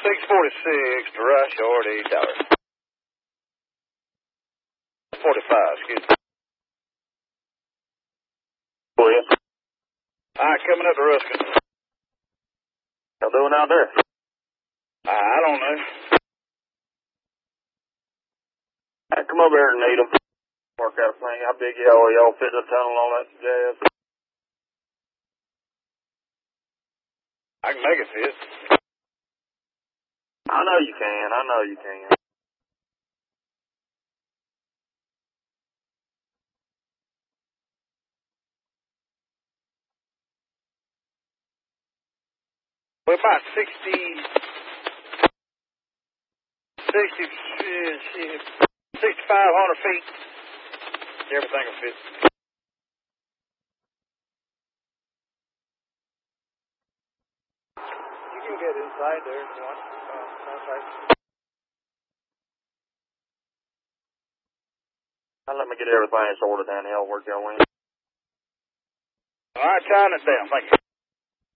646 to Rush, Yard, $8. 45, excuse me. Oh, yeah. Alright, coming up to Ruskin. Y'all doing out there? I don't know. Alright, come over here and meet them. Work out a thing. How big y'all fit the tunnel and all that jazz? I can make it fit. I know you can. I know you can. We're about 6,500 feet. Everything will fit. You can get inside there if you want. Now let me get everything sorted down here. I'll work y'all in. All right, tying it down. Thank you.